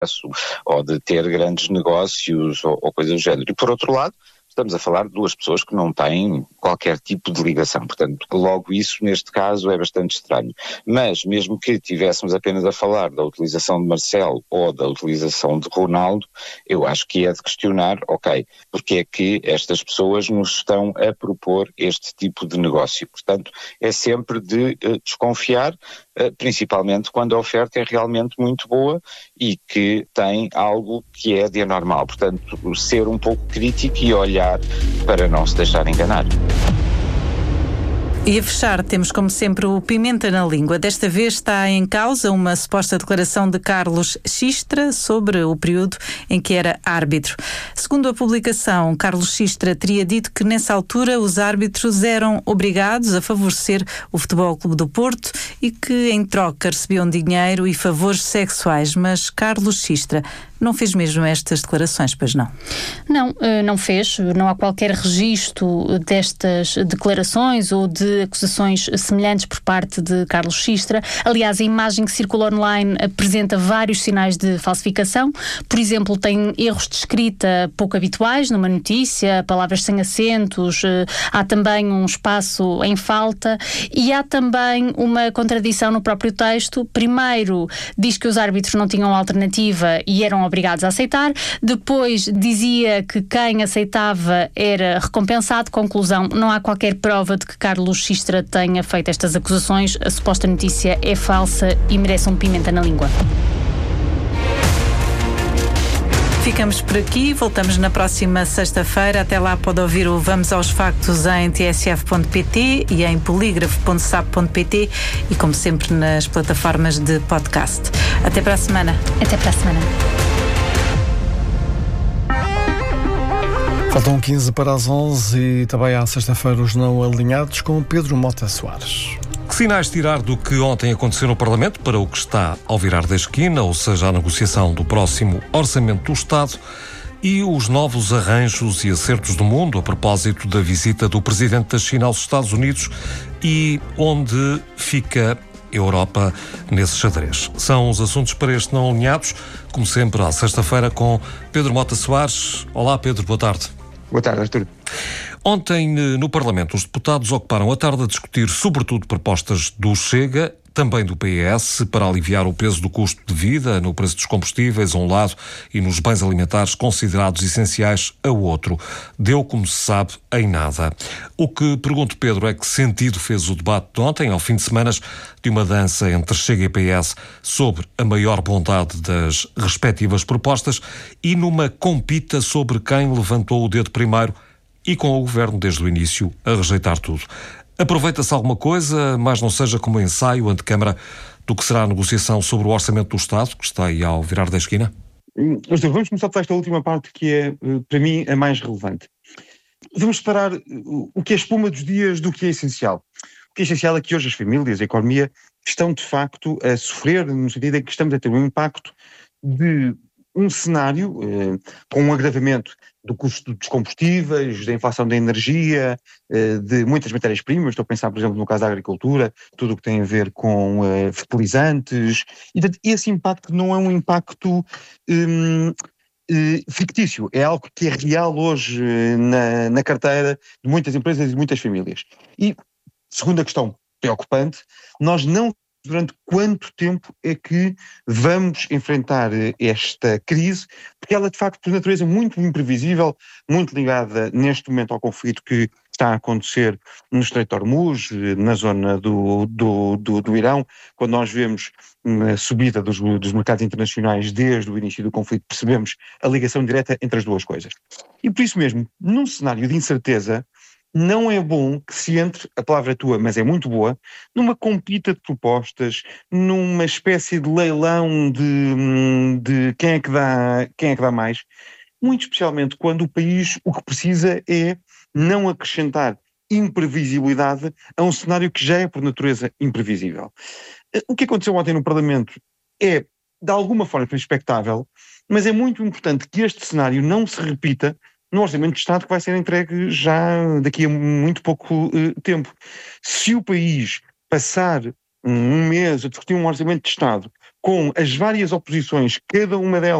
ou de ter grandes negócios ou coisas do género. E por outro lado, estamos a falar de duas pessoas que não têm qualquer tipo de ligação, portanto, logo isso neste caso é bastante estranho. Mas mesmo que tivéssemos apenas a falar da utilização de Marcelo ou da utilização de Ronaldo, eu acho que é de questionar, ok, porque é que estas pessoas nos estão a propor este tipo de negócio. Portanto, é sempre de desconfiar, principalmente quando a oferta é realmente muito boa e que tem algo que é de anormal. Portanto, ser um pouco crítico e olhar para não se deixar enganar. E a fechar, temos como sempre o Pimenta na Língua. Desta vez está em causa uma suposta declaração de Carlos Xistra sobre o período em que era árbitro. Segundo a publicação, Carlos Xistra teria dito que nessa altura os árbitros eram obrigados a favorecer o Futebol Clube do Porto e que em troca recebiam dinheiro e favores sexuais. Mas Carlos Xistra não fez mesmo estas declarações, pois não? Não fez. Não há qualquer registro destas declarações ou de acusações semelhantes por parte de Carlos Xistra. Aliás, a imagem que circula online apresenta vários sinais de falsificação. Por exemplo, tem erros de escrita pouco habituais numa notícia, palavras sem acentos, há também um espaço em falta e há também uma contradição no próprio texto. Primeiro, diz que os árbitros não tinham alternativa e eram obrigados a aceitar. Depois dizia que quem aceitava era recompensado. Conclusão, não há qualquer prova de que Carlos Xistra tenha feito estas acusações. A suposta notícia é falsa e merece um pimenta na língua. Ficamos por aqui, voltamos na próxima sexta-feira. Até lá pode ouvir o Vamos aos Factos em tsf.pt e em polígrafo.sap.pt e como sempre nas plataformas de podcast. Até para a semana. Até para a semana. Faltam 15 para as 11 e também à sexta-feira os não alinhados com Pedro Mota Soares. Que sinais tirar do que ontem aconteceu no Parlamento para o que está ao virar da esquina, ou seja, a negociação do próximo Orçamento do Estado e os novos arranjos e acertos do mundo a propósito da visita do Presidente da China aos Estados Unidos e onde fica a Europa nesse xadrez. São os assuntos para este não alinhados, como sempre à sexta-feira com Pedro Mota Soares. Olá Pedro, boa tarde. Boa tarde, Artur. Ontem, no Parlamento, os deputados ocuparam a tarde a discutir, sobretudo, propostas do Chega, também do PS, para aliviar o peso do custo de vida no preço dos combustíveis, a um lado, e nos bens alimentares considerados essenciais, a outro. Deu, como se sabe, em nada. O que pergunto, Pedro, é que sentido fez o debate de ontem, ao fim de semanas de uma dança entre Chega e PS sobre a maior bondade das respectivas propostas e numa compita sobre quem levantou o dedo primeiro e com o Governo desde o início a rejeitar tudo. Aproveita-se alguma coisa, mas não seja como ensaio antecâmara do que será a negociação sobre o Orçamento do Estado, que está aí ao virar da esquina? Vamos começar por esta última parte que é, para mim, a mais relevante. Vamos separar o que é espuma dos dias do que é essencial. O que é essencial é que hoje as famílias, a economia, estão de facto a sofrer, no sentido em que estamos a ter um impacto de um cenário com um agravamento do custo dos combustíveis, da inflação da energia, de muitas matérias-primas. Estou a pensar, por exemplo, no caso da agricultura, tudo o que tem a ver com fertilizantes. E esse impacto não é um impacto fictício, é algo que é real hoje na carteira de muitas empresas e de muitas famílias. E, segunda questão preocupante, nós não durante quanto tempo é que vamos enfrentar esta crise, porque ela de facto por natureza muito imprevisível, muito ligada neste momento ao conflito que está a acontecer no Estreito de Hormuz, na zona do Irão. Quando nós vemos a subida dos mercados internacionais desde o início do conflito, percebemos a ligação direta entre as duas coisas. E por isso mesmo, num cenário de incerteza, não é bom que se entre, a palavra é tua, mas é muito boa, numa compita de propostas, numa espécie de leilão de quem é que dá mais, muito especialmente quando o país o que precisa é não acrescentar imprevisibilidade a um cenário que já é por natureza imprevisível. O que aconteceu ontem no Parlamento é, de alguma forma, expectável, mas é muito importante que este cenário não se repita no Orçamento de Estado que vai ser entregue já daqui a muito pouco tempo. Se o país passar um mês a discutir um Orçamento de Estado com as várias oposições, cada uma delas